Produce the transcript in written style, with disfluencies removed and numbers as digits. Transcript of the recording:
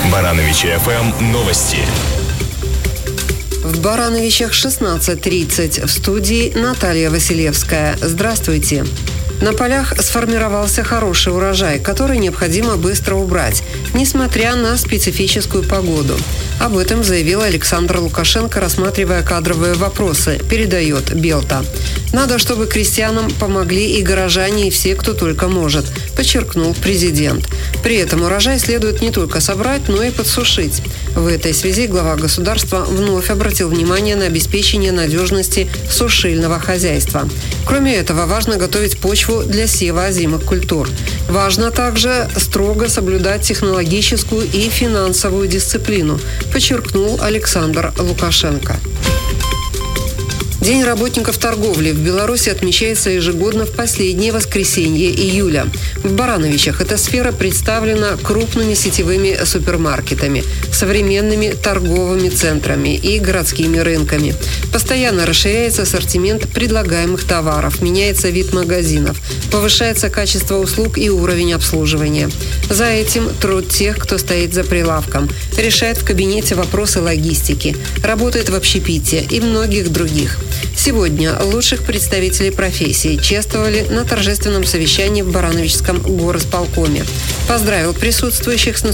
Барановичи ФМ новости. В Барановичах 16:30. В студии Наталья Василевская. Здравствуйте. На полях сформировался хороший урожай, который необходимо быстро убрать, несмотря на специфическую погоду. Об этом заявил Александр Лукашенко, рассматривая кадровые вопросы, передает Белта. «Надо, чтобы крестьянам помогли и горожане, и все, кто только может», подчеркнул президент. При этом урожай следует не только собрать, но и подсушить. В этой связи глава государства вновь обратил внимание на обеспечение надежности сушильного хозяйства. Кроме этого, важно готовить почву для сева озимых культур. Важно также строго соблюдать технологическую и финансовую дисциплину, подчеркнул Александр Лукашенко. День работников торговли в Беларуси отмечается ежегодно в последнее воскресенье июля. В Барановичах эта сфера представлена крупными сетевыми супермаркетами, современными торговыми центрами и городскими рынками. Постоянно расширяется ассортимент предлагаемых товаров, меняется вид магазинов, повышается качество услуг и уровень обслуживания. За этим труд тех, кто стоит за прилавком, решает в кабинете вопросы логистики, работает в общепите и многих других. Сегодня лучших представителей профессии чествовали на торжественном совещании в Барановичском горосполкоме. Поздравил присутствующих с